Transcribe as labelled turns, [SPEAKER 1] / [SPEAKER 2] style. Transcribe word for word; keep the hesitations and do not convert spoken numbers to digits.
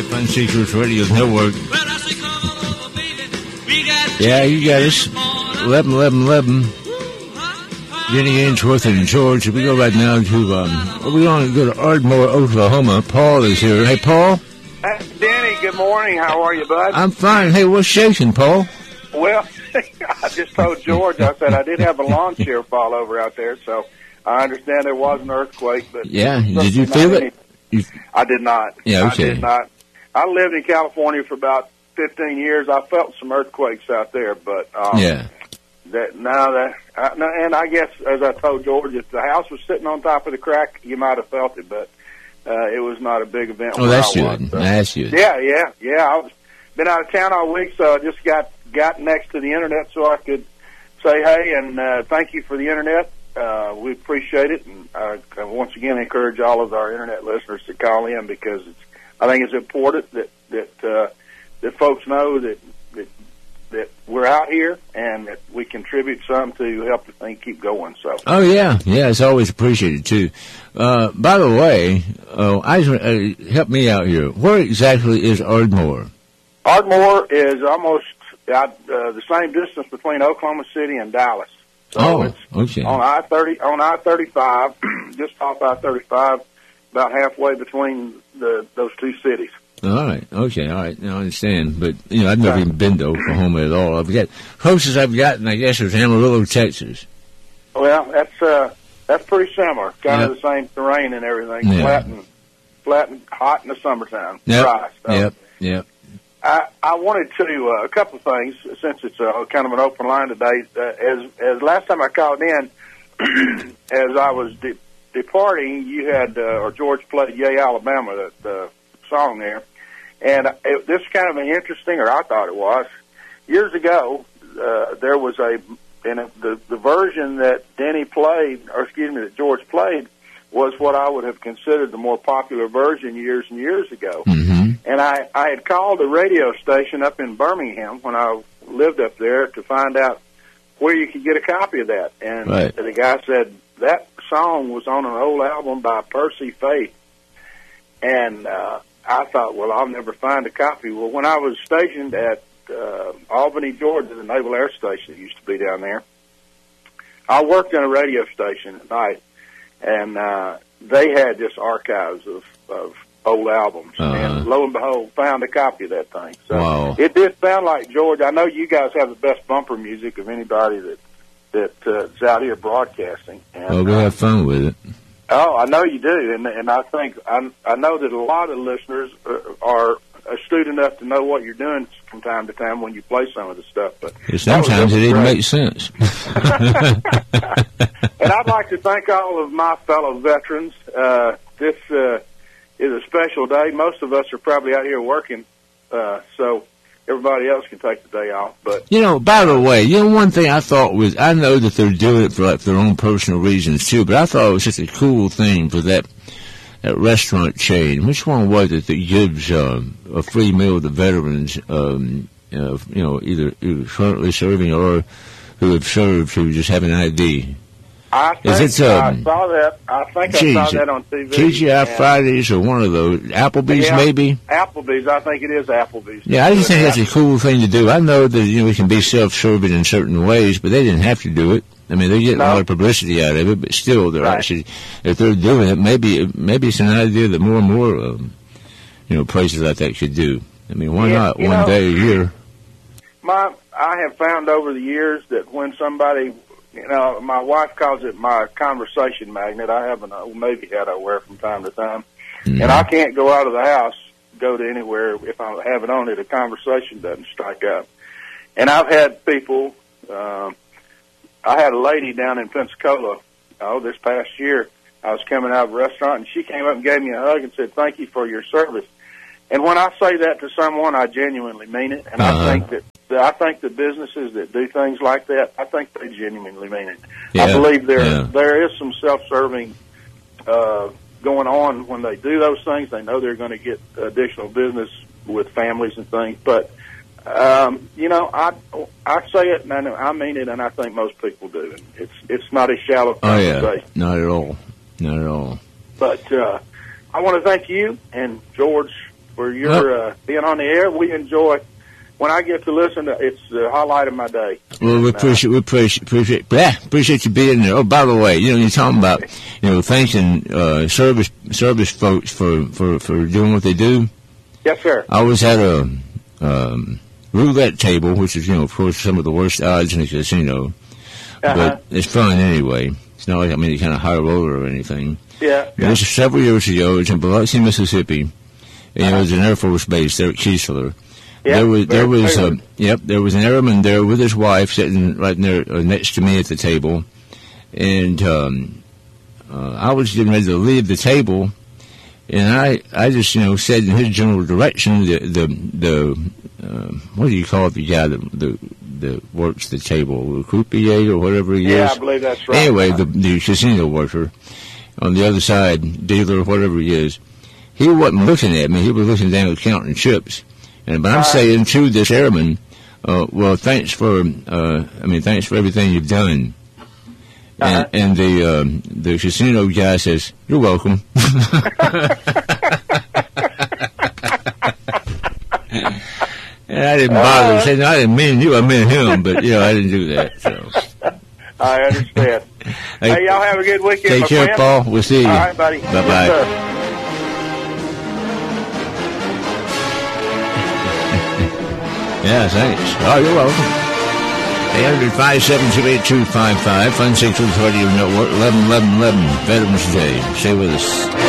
[SPEAKER 1] Fun Secrets Radio Network. Yeah, you got us. eleven eleven eleven. Jenny Ainsworth and George. We go right now to, um, we're going to go to Ardmore, Oklahoma. Paul is here. Hey, Paul.
[SPEAKER 2] Hey, Danny, good morning. How are you, bud?
[SPEAKER 1] I'm fine. Hey, what's shaking, Paul?
[SPEAKER 2] Well, I just told George, I said I did have a lawn chair fall over out there, so I understand there was an earthquake. But
[SPEAKER 1] yeah, did you feel it? You...
[SPEAKER 2] I did not.
[SPEAKER 1] Yeah, okay.
[SPEAKER 2] I did not. I lived in California for about fifteen years. I felt some earthquakes out there, but um,
[SPEAKER 1] yeah.
[SPEAKER 2] That now that I, and I guess as I told George, if the house was sitting on top of the crack, you might have felt it, but uh, it was not a big event.
[SPEAKER 1] Oh, that's
[SPEAKER 2] good.
[SPEAKER 1] Was, so. That's good.
[SPEAKER 2] Yeah, yeah, yeah. I was been out of town all week, so I just got got next to the internet so I could say hey and uh, thank you for the internet. Uh, we appreciate it, and I, I once again encourage all of our internet listeners to call in because it's, I think it's important that that uh, that folks know that, that that we're out here and that we contribute some to help the thing keep going. So.
[SPEAKER 1] Oh yeah, yeah, it's always appreciated too. Uh, by the way, uh, I uh, help me out here. Where exactly is Ardmore?
[SPEAKER 2] Ardmore is almost out, uh, the same distance between Oklahoma City and Dallas. So
[SPEAKER 1] oh,
[SPEAKER 2] it's
[SPEAKER 1] okay.
[SPEAKER 2] On I thirty, on I thirty-five, just off I thirty-five, about halfway between the those two cities.
[SPEAKER 1] All right, okay, all right, now I understand. But, you know, I've never even been to Oklahoma at all. I've got, closest I've gotten, I guess, is Amarillo, Texas.
[SPEAKER 2] Well, that's uh, that's pretty similar. Kind yep. of the same terrain and everything.
[SPEAKER 1] Yeah.
[SPEAKER 2] Flat and flat and hot in the summertime.
[SPEAKER 1] Yep.
[SPEAKER 2] Dry. So
[SPEAKER 1] Yep, yep.
[SPEAKER 2] I, I wanted to, uh, a couple of things, since it's uh, kind of an open line today. Uh, as as last time I called in, as I was de- departing, you had, uh, or George played Yay, Alabama, the, the song there. And it, this is kind of an interesting, or I thought it was. Years ago, uh, there was a, and the the version that Denny played, or excuse me, that George played, was what I would have considered the more popular version years and years ago.
[SPEAKER 1] Mm-hmm.
[SPEAKER 2] And I, I had called a radio station up in Birmingham when I lived up there to find out where you could get a copy of that. And
[SPEAKER 1] right.
[SPEAKER 2] the guy said that song was on an old album by Percy Faith. And uh, I thought, well, I'll never find a copy. Well, when I was stationed at uh, Albany, Georgia, the Naval Air Station that used to be down there, I worked in a radio station at night, and uh, they had just archives of, of old albums.
[SPEAKER 1] Uh-huh.
[SPEAKER 2] And lo and behold, found a copy of that thing. So
[SPEAKER 1] wow.
[SPEAKER 2] It did sound like, George, I know you guys have the best bumper music of anybody that, that uh, is out here broadcasting. And,
[SPEAKER 1] well, we'll have fun with it.
[SPEAKER 2] Oh, I know you do, and and I think I I know that a lot of listeners are astute enough to know what you're doing from time to time when you play some of the stuff. But
[SPEAKER 1] yeah, sometimes it didn't make sense.
[SPEAKER 2] And I'd like to thank all of my fellow veterans. Uh, this uh, is a special day. Most of us are probably out here working, uh, so everybody else can take the day off. But
[SPEAKER 1] you know, by the way, you know, one thing I thought was, I know that they're doing it for like their own personal reasons too, but I thought it was just a cool thing for that that restaurant chain. Which one was it that gives um, a free meal to veterans? Um, uh, you know, either, either currently serving or who have served who just have an I D.
[SPEAKER 2] I think
[SPEAKER 1] Is it, um,
[SPEAKER 2] I saw that. I think
[SPEAKER 1] geez,
[SPEAKER 2] I saw that on T V.
[SPEAKER 1] T G I Fridays or one of those. Applebee's,
[SPEAKER 2] yeah,
[SPEAKER 1] maybe?
[SPEAKER 2] Applebee's. I think it is Applebee's.
[SPEAKER 1] Yeah, I just think that's a cool thing to do. I know that, you know, we can be self-serving in certain ways, but they didn't have to do it. I mean, they're getting no. a lot of publicity out of it, but still, they're
[SPEAKER 2] right.
[SPEAKER 1] actually, if they're doing it, maybe maybe it's an idea that more and more, um, you know, places like that should do. I mean, why
[SPEAKER 2] yeah,
[SPEAKER 1] not one
[SPEAKER 2] know,
[SPEAKER 1] day a year?
[SPEAKER 2] My, I have found over the years that when somebody, you know, my wife calls it my conversation magnet. I have an old Navy hat I wear from time to time, mm-hmm. and I can't go out of the house, go to anywhere if I have it on it. A conversation doesn't strike up. And I've had people. Um, I had a lady down in Pensacola. Oh, this past year, I was coming out of a restaurant, and she came up and gave me a hug and said, "Thank you for your service." And when I say that to someone, I genuinely mean it. And uh-huh. I think that I think the businesses that do things like that, I think they genuinely mean it.
[SPEAKER 1] Yeah.
[SPEAKER 2] I believe there
[SPEAKER 1] yeah.
[SPEAKER 2] there is some self-serving uh, going on when they do those things. They know they're going to get additional business with families and things. But um, you know, I I say it and I mean it, and I think most people do. And it's it's not a shallow conversation.
[SPEAKER 1] Oh yeah, not at all, not at all.
[SPEAKER 2] But uh, I want to thank you and George for your
[SPEAKER 1] Well,
[SPEAKER 2] uh, being on the air. We enjoy. When I get to listen, to, it's the highlight of my day.
[SPEAKER 1] Well, we
[SPEAKER 2] And, uh,
[SPEAKER 1] appreciate, we appreciate, appreciate, blah, appreciate you being there. Oh, by the way, you know, you're talking about, you know, thanking uh, service service folks for, for, for doing what they do.
[SPEAKER 2] Yes, sir.
[SPEAKER 1] I always had a um, roulette table, which is, you know, of course, some of the worst odds in the casino.
[SPEAKER 2] Uh-huh.
[SPEAKER 1] But it's fun anyway. It's not like I'm any kind of high roller or anything.
[SPEAKER 2] Yeah.
[SPEAKER 1] But this is several years ago. It's in Biloxi, Mississippi. And
[SPEAKER 2] Uh-huh.
[SPEAKER 1] it was an Air Force base there at Keesler.
[SPEAKER 2] Yeah,
[SPEAKER 1] there was there
[SPEAKER 2] very
[SPEAKER 1] was
[SPEAKER 2] clear.
[SPEAKER 1] uh, yep there was an airman there with his wife sitting right there uh, next to me at the table, and um, uh, I was getting ready to leave the table, and I I just you know said in his general direction the the the uh, what do you call it, the guy that the that works the table, the croupier or whatever he
[SPEAKER 2] Yeah,
[SPEAKER 1] is.
[SPEAKER 2] I believe that's right.
[SPEAKER 1] Anyway, the the casino worker on the other side, dealer, whatever he is, he wasn't looking at me. He was looking down, counting chips. And but I'm
[SPEAKER 2] Right.
[SPEAKER 1] saying to this airman, uh, well, thanks for, uh, I mean, thanks for everything you've done.
[SPEAKER 2] Uh-huh.
[SPEAKER 1] And, and the um, the casino guy says, "You're welcome." And I didn't bother
[SPEAKER 2] Uh,
[SPEAKER 1] saying I didn't mean you, I meant him, but you know I didn't do that. So
[SPEAKER 2] I understand.
[SPEAKER 1] Hey,
[SPEAKER 2] Hey, y'all have a good weekend,
[SPEAKER 1] take
[SPEAKER 2] my
[SPEAKER 1] care,
[SPEAKER 2] friend.
[SPEAKER 1] Paul. We'll see you.
[SPEAKER 2] All right, buddy.
[SPEAKER 1] Bye bye.
[SPEAKER 2] Yes, sir.
[SPEAKER 1] Yeah, thanks. Oh, you're welcome. eight hundred, five seven two, eight two five five, Fun Six Radio Network, eleven eleven eleven, Veterans Day. Stay with us.